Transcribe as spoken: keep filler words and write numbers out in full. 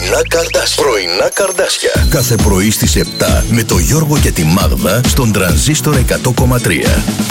Πρωινά Καρδάσια. Πρωινά Καρδάσια. Κάθε πρωί στις επτά με το Γιώργο και τη Μάγδα στον Τρανζίστορ εκατό κόμμα τρία.